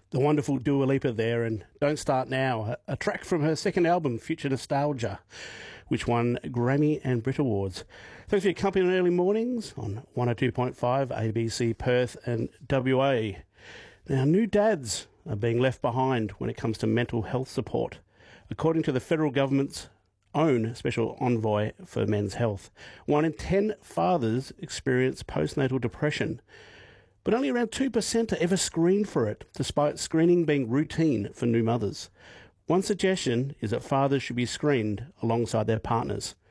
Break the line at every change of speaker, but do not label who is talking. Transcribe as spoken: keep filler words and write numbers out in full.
The wonderful Dua Lipa there, and Don't Start Now, a, a track from her second album, Future Nostalgia, which won Grammy and Brit Awards. Thanks for your company on early mornings on one oh two point five A B C Perth and W A. Now, new dads are being left behind when it comes to mental health support, according to the federal government's own special envoy for men's health. One in ten fathers experience postnatal depression, but only around two percent are ever screened for it, despite screening being routine for new mothers. One suggestion is that fathers should be screened alongside their partners.